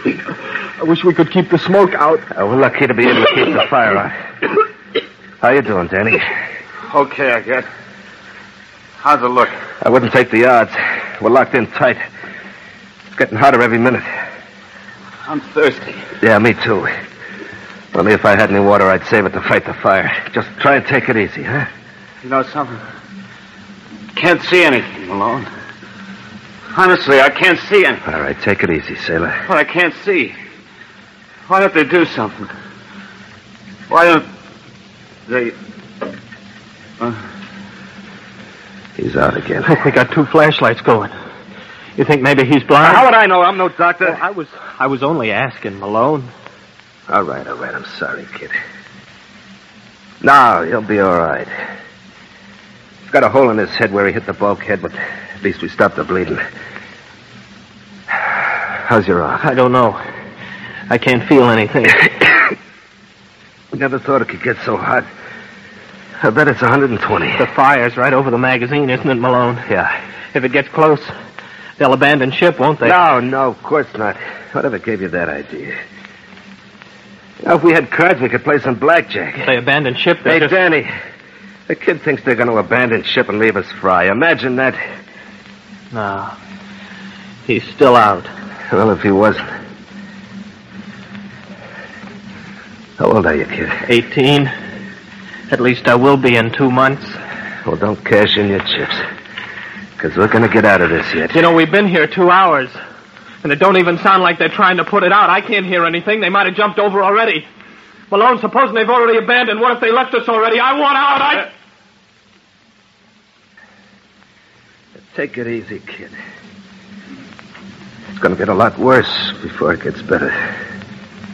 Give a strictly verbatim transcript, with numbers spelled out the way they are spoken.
I wish we could keep the smoke out. Uh, we're lucky to be able to keep the fire out. How you doing, Danny? Okay, I guess. How's it look? I wouldn't take the odds. We're locked in tight. It's getting hotter every minute. I'm thirsty. Yeah, me too. Only if I had any water, I'd save it to fight the fire. Just try and take it easy, huh? You know something? Can't see anything, Malone. Honestly, I can't see anything. All right, take it easy, sailor. But I can't see. Why don't they do something? Why don't they... Uh... He's out again. Look, we got two flashlights going. You think maybe he's blind? How would I know? I'm no doctor. Well, I was I was only asking, Malone. All right, all right. I'm sorry, kid. No, he'll be all right. He's got a hole in his head where he hit the bulkhead, but at least we stopped the bleeding. How's your arm? I don't know. I can't feel anything. Never thought it could get so hot. I bet it's one hundred twenty. The fire's right over the magazine, isn't it, Malone? Yeah. If it gets close, they'll abandon ship, won't they? No, no, of course not. Whatever gave you that idea? You know, if we had cards, we could play some blackjack. If they abandon ship, they Hey, just... Danny, the kid thinks they're going to abandon ship and leave us fry. Imagine that. No. He's still out. Well, if he wasn't. How old are you, kid? Eighteen. At least I will be in two months. Well, don't cash in your chips. Because we're going to get out of this yet. You know, we've been here two hours. And it don't even sound like they're trying to put it out. I can't hear anything. They might have jumped over already. Malone, supposing they've already abandoned. What if they left us already? I want out. I... Take it easy, kid. It's going to get a lot worse before it gets better.